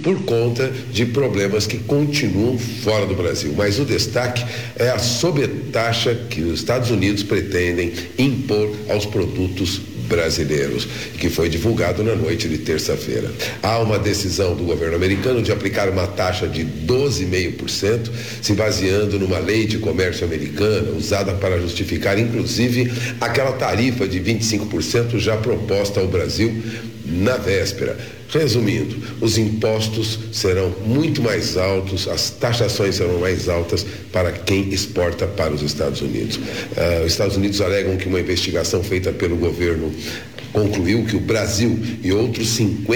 por conta de problemas que continuam fora do Brasil. Mas o destaque é a sobretaxa que os Estados Unidos pretendem impor aos produtos brasileiros, que foi divulgado na noite de terça-feira. Há uma decisão do governo americano de aplicar uma taxa de 12,5%, se baseando numa lei de comércio americana, usada para justificar, inclusive, aquela tarifa de 25% já proposta ao Brasil na véspera. Resumindo, os impostos serão muito mais altos, as taxações serão mais altas para quem exporta para os Estados Unidos. Os Estados Unidos alegam que uma investigação feita pelo governo concluiu que o Brasil e outros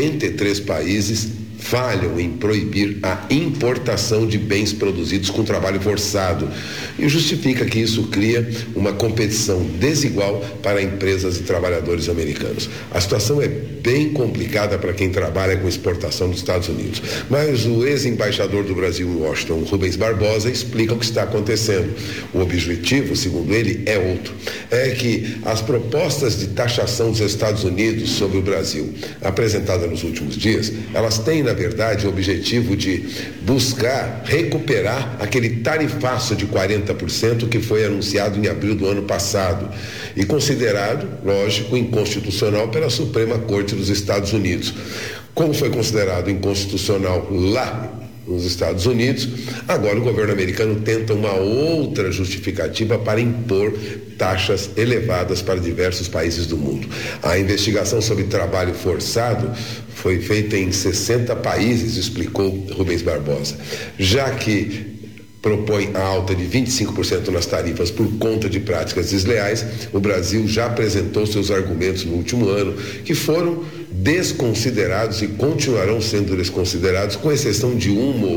53 países falham em proibir a importação de bens produzidos com trabalho forçado e justifica que isso cria uma competição desigual para empresas e trabalhadores americanos. A situação é bem complicada para quem trabalha com exportação dos Estados Unidos, mas o ex-embaixador do Brasil em Washington, Rubens Barbosa, explica o que está acontecendo. O objetivo, segundo ele, é outro. É que as propostas de taxação dos Estados Unidos sobre o Brasil, apresentadas nos últimos dias, elas têm, na verdade, o objetivo de buscar recuperar aquele tarifaço de 40% que foi anunciado em abril do ano passado e considerado, lógico, inconstitucional pela Suprema Corte dos Estados Unidos. Como foi considerado inconstitucional lá nos Estados Unidos, agora o governo americano tenta uma outra justificativa para impor taxas elevadas para diversos países do mundo. A investigação sobre trabalho forçado foi feita em 60 países, explicou Rubens Barbosa, já que propõe a alta de 25% nas tarifas por conta de práticas desleais. O Brasil já apresentou seus argumentos no último ano, que foram desconsiderados e continuarão sendo desconsiderados, com exceção de uma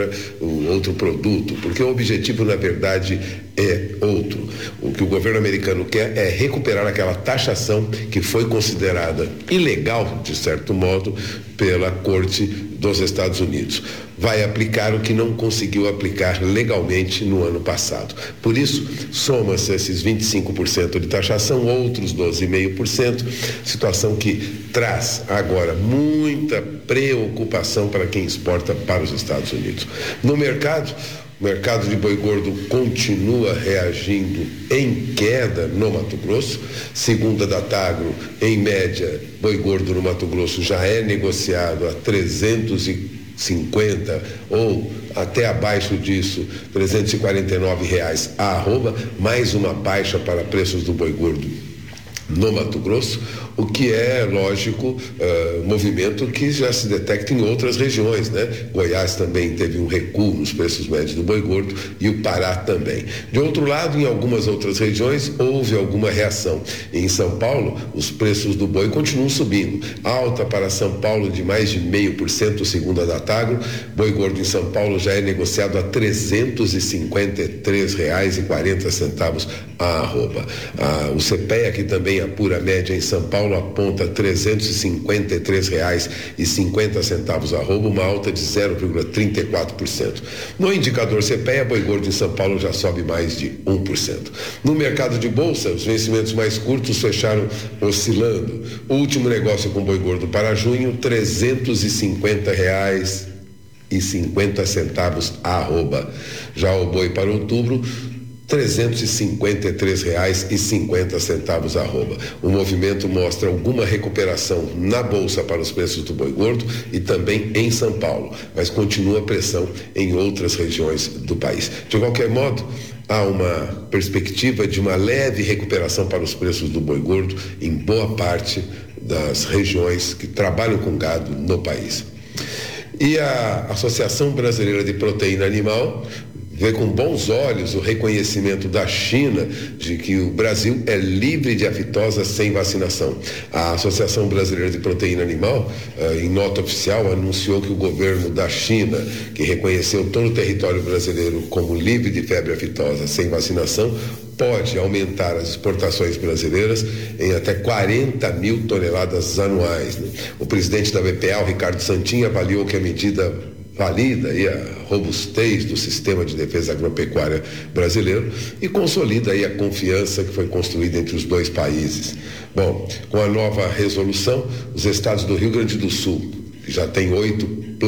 ou outro produto, porque o objetivo, na verdade, é outro. O que o governo americano quer é recuperar aquela taxação que foi considerada ilegal, de certo modo, pela Corte dos Estados Unidos. Vai aplicar o que não conseguiu aplicar legalmente no ano passado. Por isso, soma-se esses 25% de taxação, outros 12,5%, situação que traz agora muita preocupação para quem exporta para os Estados Unidos. No mercado, o mercado de boi gordo continua reagindo em queda no Mato Grosso. Segundo a Datagro, em média, boi gordo no Mato Grosso já é negociado a 350 ou até abaixo disso, R$349 a arroba, mais uma baixa para preços do boi gordo no Mato Grosso, o que é, lógico, movimento que já se detecta em outras regiões, né? Goiás também teve um recuo nos preços médios do boi gordo e o Pará também. De outro lado, em algumas outras regiões houve alguma reação. Em São Paulo, os preços do boi continuam subindo. Alta para São Paulo de mais de 0,5%, segundo a Datagro. Boi gordo em São Paulo já é negociado a R$353,40 a arroba. O CPEA, que também apura a média em São Paulo, aponta R$353,50 a arroba, uma alta de 0,34%. No indicador CPEA, boi gordo em São Paulo já sobe mais de 1%. No mercado de bolsa, os vencimentos mais curtos fecharam oscilando. O último negócio com boi gordo para junho, R$350,50 a arroba. Já o boi para outubro, R$353,50 a arroba. O movimento mostra alguma recuperação na bolsa para os preços do boi gordo e também em São Paulo, mas continua pressão em outras regiões do país. De qualquer modo, há uma perspectiva de uma leve recuperação para os preços do boi gordo em boa parte das regiões que trabalham com gado no país. E a Associação Brasileira de Proteína Animal vê com bons olhos o reconhecimento da China de que o Brasil é livre de aftosa sem vacinação. A Associação Brasileira de Proteína Animal, em nota oficial, anunciou que o governo da China, que reconheceu todo o território brasileiro como livre de febre aftosa sem vacinação, pode aumentar as exportações brasileiras em até 40 mil toneladas anuais, né? O presidente da BPA, o Ricardo Santin, avaliou que a medida valida aí a robustez do sistema de defesa agropecuária brasileiro e consolida aí a confiança que foi construída entre os dois países. Bom, com a nova resolução, os estados do Rio Grande do Sul, que já tem 8